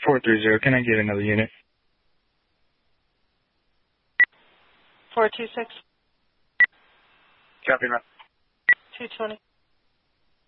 430, can I get another unit? 426. Copy, man. 220.